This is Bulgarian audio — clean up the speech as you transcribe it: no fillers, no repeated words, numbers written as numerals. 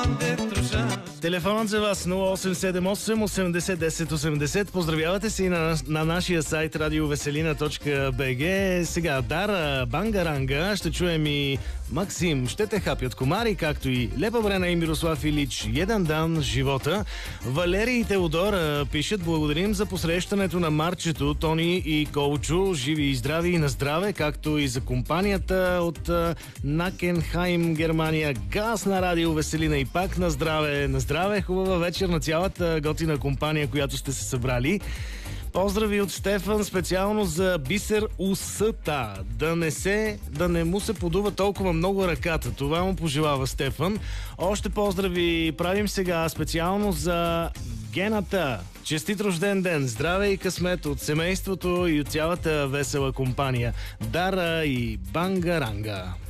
Телефонът за вас 0878 80 10 80. Поздравявате се и на нашия сайт radioveselina.bg. Сега Дара, Бангаранга, ще чуем и Максим, ще те хапят комари, както и Лепа Брена и Мирослав Илич, Jedan дан живота. Валерий и Теодор пишат: благодарим за посрещането на Марчето, Тони и Колчо. Живи и здрави и на здраве, както и за компанията от Накенхайм, Германия. Газ на Радио Веселина и пак на здраве. На здраве, хубава вечер на цялата готина компания, която сте се събрали. Поздрави от Стефан специално за Бисер усъта. Да не му се подува толкова много ръката. Това му пожелава Стефан. Още поздрави правим сега специално за Гената. Честит рожден ден, здраве и късмет от семейството и от цялата весела компания. Дара и Бангаранга.